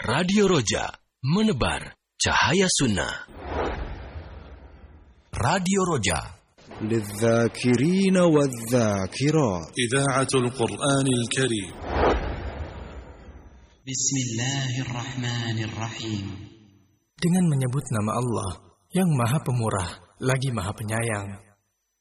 Radio Roja, menebar cahaya sunnah. Radio Roja, للذاكرين والذاكرات. إذاعة القرآن الكريم. بسم الله الرحمن الرحيم. Dengan menyebut nama Allah yang Maha Pemurah lagi Maha Penyayang.